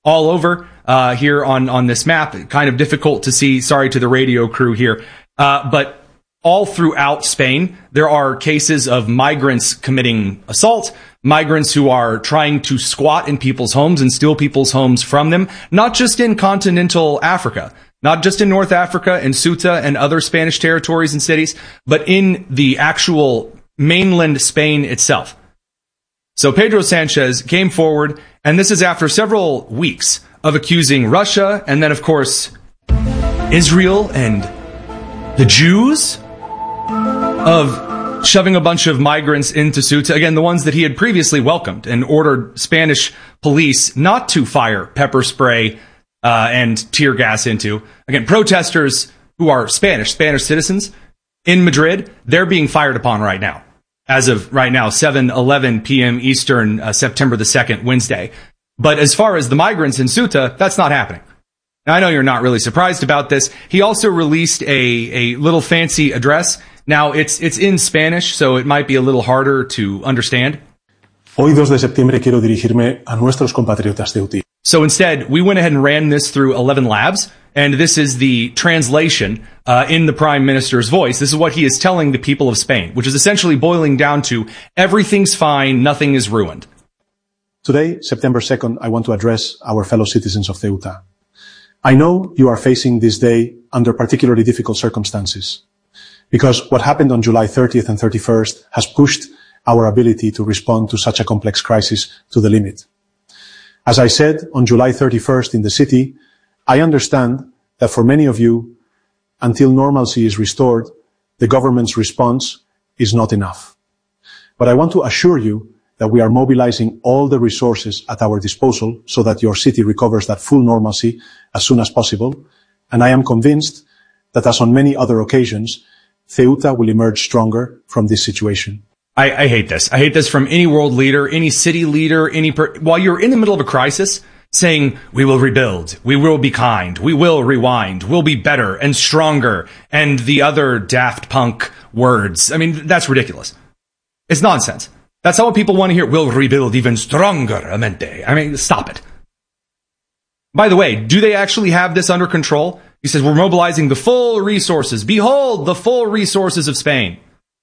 all over here on this map. Kind of difficult to see. Sorry to the radio crew here. But all throughout Spain, there are cases of migrants committing assault, migrants who are trying to squat in people's homes and steal people's homes from them, not just in continental Africa, not just in North Africa and Ceuta and other Spanish territories and cities, but in the actual mainland Spain itself. So Pedro Sanchez came forward, and this is after several weeks of accusing Russia and then, of course, Israel and the Jews of shoving a bunch of migrants into Ceuta. Again, the ones that he had previously welcomed and ordered Spanish police not to fire pepper spray and tear gas into. Again, protesters who are Spanish citizens in Madrid, they're being fired upon right now. As of right now, 7:11 p.m. Eastern, September the 2nd, Wednesday. But as far as the migrants in Ceuta, that's not happening. Now, I know you're not really surprised about this. He also released a little fancy address. Now, it's in Spanish, so it might be a little harder to understand. Hoy, 2 de septiembre, quiero dirigirme a nuestros compatriotas ceutí. So instead, we went ahead and ran this through 11 Labs, and this is the translation in the Prime Minister's voice. This is what he is telling the people of Spain, which is essentially boiling down to everything's fine, nothing is ruined. Today, September 2nd, I want to address our fellow citizens of Ceuta. I know you are facing this day under particularly difficult circumstances, because what happened on July 30th and 31st has pushed our ability to respond to such a complex crisis to the limit. As I said on July 31st in the city, I understand that for many of you, until normalcy is restored, the government's response is not enough. But I want to assure you that we are mobilizing all the resources at our disposal so that your city recovers that full normalcy as soon as possible. And I am convinced that, as on many other occasions, Ceuta will emerge stronger from this situation. I hate this. I hate this from any world leader, any city leader, while you're in the middle of a crisis, saying, we will rebuild, we will be kind, we will rewind, we'll be better and stronger, and the other Daft Punk words. I mean, that's ridiculous. It's nonsense. That's not what people want to hear. We'll rebuild even stronger, mente. I mean, stop it. By the way, do they actually have this under control? He says, we're mobilizing the full resources. Behold, the full resources of Spain.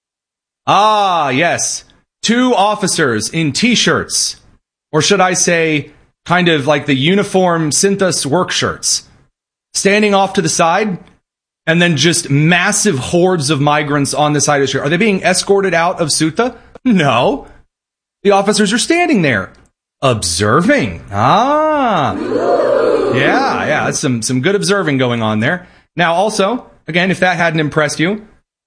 Ah, yes. 2 officers in T-shirts. Or should I say, kind of like the uniform Cintas work shirts. Standing off to the side, and then just massive hordes of migrants on the side of the street. Are they being escorted out of Ceuta? No. The officers are standing there, observing. Ah. Yeah, that's some good observing going on there. Now, also, again, if that hadn't impressed you,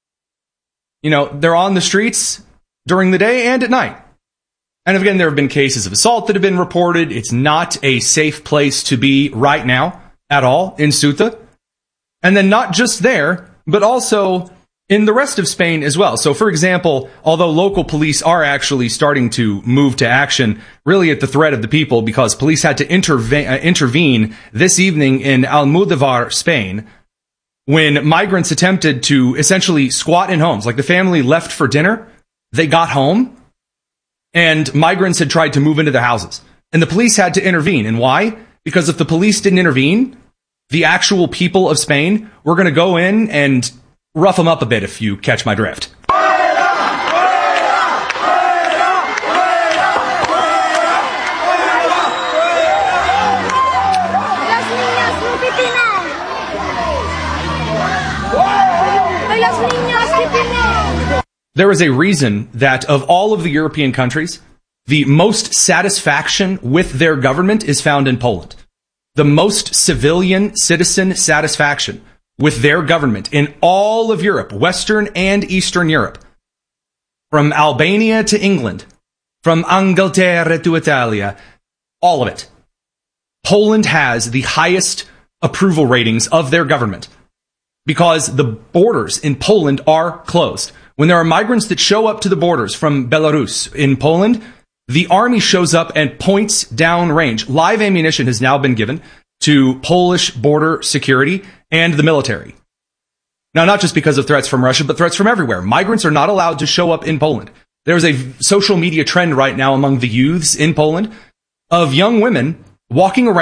they're on the streets during the day and at night. And again, there have been cases of assault that have been reported. It's not a safe place to be right now at all in Ceuta. And then not just there, but also in the rest of Spain as well. So, for example, although local police are actually starting to move to action really at the threat of the people, because police had to intervene this evening in Almodóvar, Spain, when migrants attempted to essentially squat in homes. Like the family left for dinner, they got home, and migrants had tried to move into their houses. And the police had to intervene. And why? Because if the police didn't intervene, the actual people of Spain were going to go in and rough them up a bit, if you catch my drift. There is a reason that of all of the European countries, the most satisfaction with their government is found in Poland. The most civilian citizen satisfaction with their government in all of Europe, Western and Eastern Europe, from Albania to England, from Inghilterra to Italia, all of it. Poland has the highest approval ratings of their government because the borders in Poland are closed. When there are migrants that show up to the borders from Belarus in Poland, the army shows up and points down range. Live ammunition has now been given to Polish border security and the military. Now, not just because of threats from Russia, but threats from everywhere. Migrants are not allowed to show up in Poland. There's a social media trend right now among the youths in Poland of young women walking around